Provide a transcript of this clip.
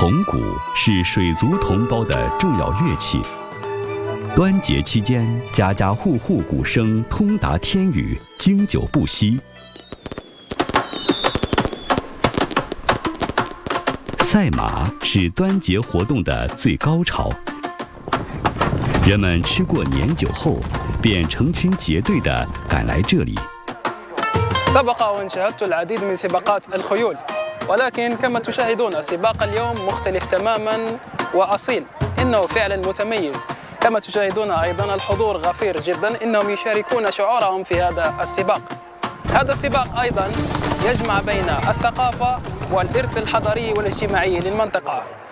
铜鼓是水族同胞的重要乐器。端节期间，家家户户鼓声通达天宇，经久不息。赛马是端节活动的最高潮，人们吃过年酒后，便成群结队地赶来这里。 سبق وأن شاهدت العديد من سباقات الخيول، ولكن كما تشاهدون سباق اليوم مختلف تماما وأصيل، إنه فعلا متميز. كما تشاهدون أيضا الحضور غفير جدا، إنهم يشاركون شعورهم في هذا السباق. هذا السباق أيضا يجمع بين الثقافة والإرث الحضاري والاجتماعي للمنطقة.